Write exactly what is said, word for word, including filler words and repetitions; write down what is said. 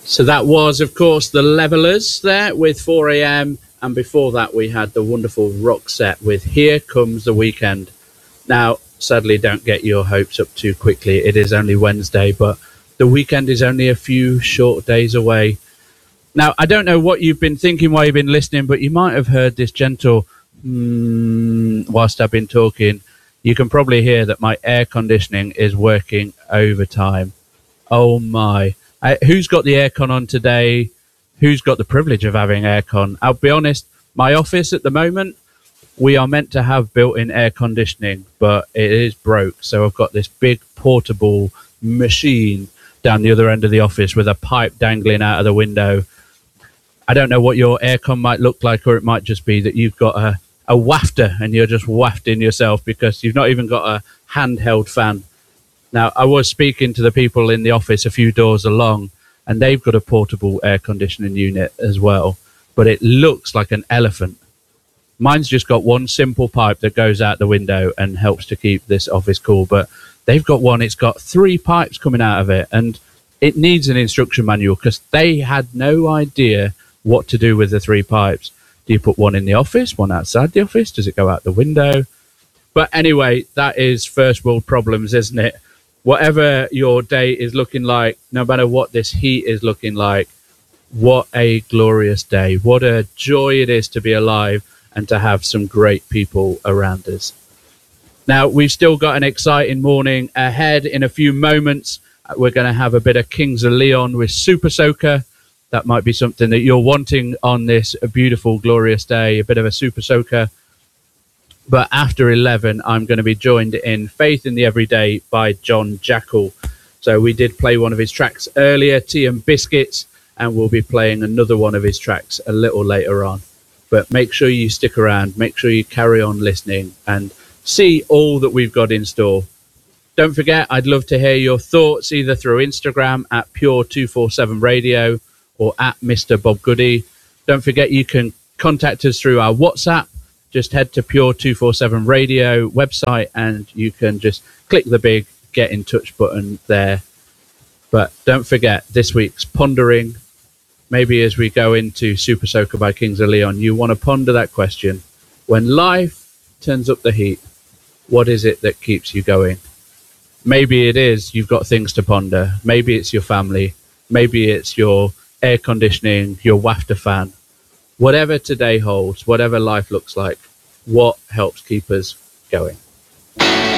So that was, of course, the Levellers there with four a.m. And before that, we had the wonderful Roxette with Here Comes the Weekend. Now, sadly, don't get your hopes up too quickly. It is only Wednesday, but the weekend is only a few short days away. Now, I don't know what you've been thinking while you've been listening, but you might have heard this gentle mm, whilst I've been talking. You can probably hear that my air conditioning is working overtime. Oh, my. Uh, who's got the aircon on today? Who's got the privilege of having aircon? I'll be honest, my office at the moment, we are meant to have built-in air conditioning, but it is broke. So I've got this big portable machine down the other end of the office with a pipe dangling out of the window. I don't know what your aircon might look like, or it might just be that you've got a, a wafter and you're just wafting yourself because you've not even got a handheld fan. Now, I was speaking to the people in the office a few doors along, and they've got a portable air conditioning unit as well, but it looks like an elephant. Mine's just got one simple pipe that goes out the window and helps to keep this office cool, but they've got one, it's got three pipes coming out of it, and it needs an instruction manual because they had no idea what to do with the three pipes. Do you put one in the office, one outside the office? Does it go out the window? But anyway, that is first world problems, isn't it? Whatever your day is looking like, no matter what this heat is looking like, what a glorious day. What a joy it is to be alive and to have some great people around us. Now, we've still got an exciting morning ahead. In a few moments, we're going to have a bit of Kings of Leon with Super Soaker. That might be something that you're wanting on this beautiful, glorious day, a bit of a Super Soaker. But after eleven, I'm going to be joined in Faith in the Everyday by John Jackal. So we did play one of his tracks earlier, Tea and Biscuits, and we'll be playing another one of his tracks a little later on. But make sure you stick around, make sure you carry on listening and see all that we've got in store. Don't forget, I'd love to hear your thoughts either through Instagram at Pure two forty-seven Radio or at Mister Bob Goody. Don't forget you can contact us through our WhatsApp. Just head to Pure two forty-seven Radio website and you can just click the big get in touch button there. But don't forget, this week's pondering, maybe as we go into Super Soaker by Kings of Leon, you want to ponder that question. When life turns up the heat, what is it that keeps you going? Maybe it is you've got things to ponder. Maybe it's your family. Maybe it's your air conditioning, your wafter fan. Whatever today holds, whatever life looks like, what helps keep us going?